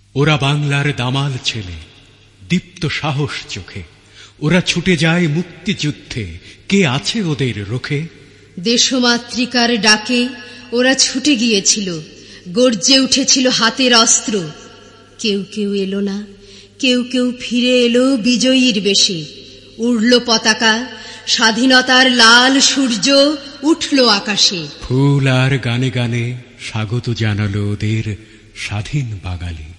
ওরা বাংলার দামাল ছেলে, দীপ্ত সাহস চোখে। ওরা ছুটে যায় মুক্তিযুদ্ধে, কে আছে ওদের রোখে? দেশমাতৃকার ডাকে ওরা ছুটে গিয়েছিল, গর্জে উঠেছিল হাতের অস্ত্র। কেউ কেউ এলো না, কেউ কেউ ফিরে এলো বিজয়ীর বেশে। উড়ল পতাকা, স্বাধীনতার লাল সূর্য উঠল আকাশে। ফুল আর গানে গানে স্বাগত জানালো ওদের স্বাধীন বাঙালি।